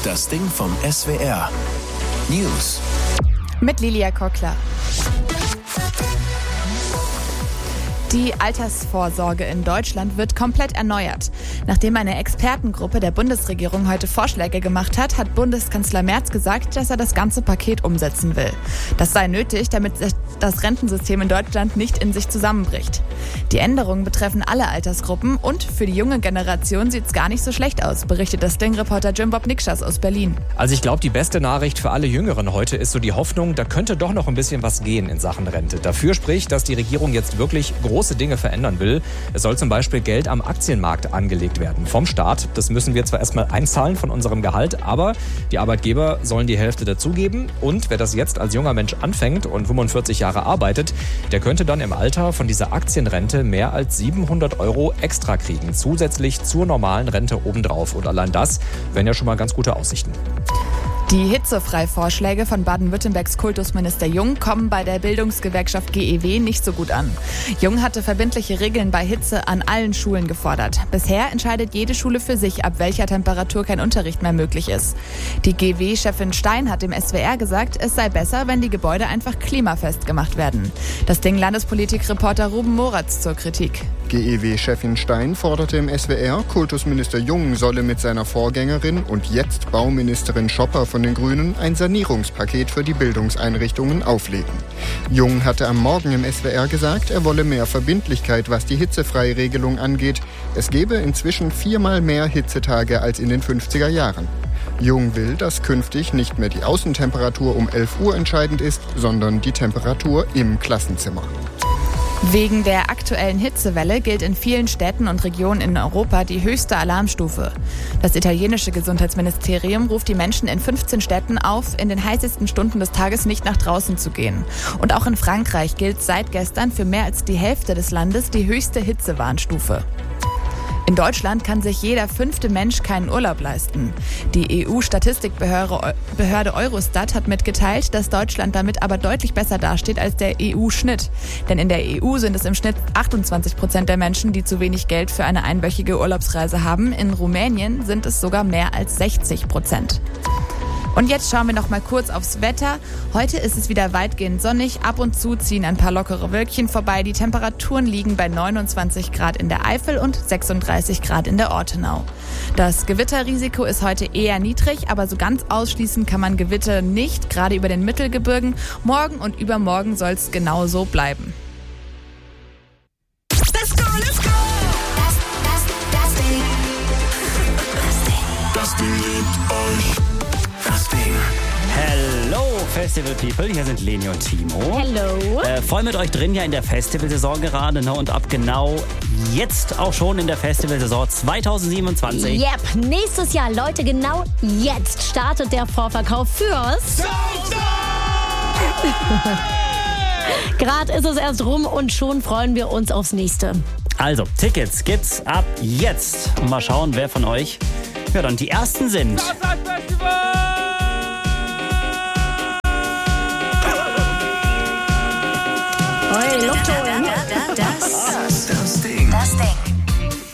Das Ding vom SWR. News. Mit Lilia Kockler. Die Altersvorsorge in Deutschland wird komplett erneuert. Nachdem eine Expertengruppe der Bundesregierung heute Vorschläge gemacht hat, hat Bundeskanzler Merz gesagt, dass er das ganze Paket umsetzen will. Das sei nötig, damit das Rentensystem in Deutschland nicht in sich zusammenbricht. Die Änderungen betreffen alle Altersgruppen und für die junge Generation sieht es gar nicht so schlecht aus, berichtet das Ding-Reporter Jim Bob Nikschas aus Berlin. Also ich glaube, die beste Nachricht für alle Jüngeren heute ist so die Hoffnung, da könnte doch noch ein bisschen was gehen in Sachen Rente. Dafür spricht, dass die Regierung jetzt wirklich große Dinge verändern will. Es soll zum Beispiel Geld am Aktienmarkt angelegt werden vom Staat. Das müssen wir zwar erstmal einzahlen von unserem Gehalt, aber die Arbeitgeber sollen die Hälfte dazugeben. Und wer das jetzt als junger Mensch anfängt und 45 Jahre arbeitet, der könnte dann im Alter von dieser Aktienrente mehr als 700 € extra kriegen, zusätzlich zur normalen Rente obendrauf. Und allein das wären ja schon mal ganz gute Aussichten. Die Hitzefrei-Vorschläge von Baden-Württembergs Kultusminister Jung kommen bei der Bildungsgewerkschaft GEW nicht so gut an. Jung hatte verbindliche Regeln bei Hitze an allen Schulen gefordert. Bisher entscheidet jede Schule für sich, ab welcher Temperatur kein Unterricht mehr möglich ist. Die GEW-Chefin Stein hat dem SWR gesagt, es sei besser, wenn die Gebäude einfach klimafest gemacht werden. Das Ding Landespolitik-Reporter Ruben Moratz zur Kritik. GEW-Chefin Stein forderte im SWR, Kultusminister Jung solle mit seiner Vorgängerin und jetzt Bauministerin Schopper von den Grünen ein Sanierungspaket für die Bildungseinrichtungen auflegen. Jung hatte am Morgen im SWR gesagt, er wolle mehr Verbindlichkeit, was die Hitzefreiregelung angeht. Es gebe inzwischen 4-mal mehr Hitzetage als in den 50er Jahren. Jung will, dass künftig nicht mehr die Außentemperatur um 11 Uhr entscheidend ist, sondern die Temperatur im Klassenzimmer. Wegen der aktuellen Hitzewelle gilt in vielen Städten und Regionen in Europa die höchste Alarmstufe. Das italienische Gesundheitsministerium ruft die Menschen in 15 Städten auf, in den heißesten Stunden des Tages nicht nach draußen zu gehen. Und auch in Frankreich gilt seit gestern für mehr als die Hälfte des Landes die höchste Hitzewarnstufe. In Deutschland kann sich jeder 5. Mensch keinen Urlaub leisten. Die EU-Statistikbehörde Eurostat hat mitgeteilt, dass Deutschland damit aber deutlich besser dasteht als der EU-Schnitt. Denn in der EU sind es im Schnitt 28% der Menschen, die zu wenig Geld für eine einwöchige Urlaubsreise haben. In Rumänien sind es sogar mehr als 60%. Und jetzt schauen wir noch mal kurz aufs Wetter. Heute ist es wieder weitgehend sonnig. Ab und zu ziehen ein paar lockere Wölkchen vorbei. Die Temperaturen liegen bei 29 Grad in der Eifel und 36 Grad in der Ortenau. Das Gewitterrisiko ist heute eher niedrig, aber so ganz ausschließen kann man Gewitter nicht, gerade über den Mittelgebirgen. Morgen und übermorgen soll es genau so bleiben. Let's go, let's go! Das Ding liebt euch. Das Ding. Hello Festival People, hier sind Leni und Timo. Hello. Voll mit euch drin ja in der Festivalsaison gerade, ne? Und ab genau jetzt auch schon in der Festivalsaison 2027. Yep, nächstes Jahr, Leute, genau jetzt startet der Vorverkauf fürs Gerade ist es erst rum und schon freuen wir uns aufs nächste. Also, Tickets gibt's ab jetzt. Und mal schauen, wer von euch dann die Ersten sind. Festival!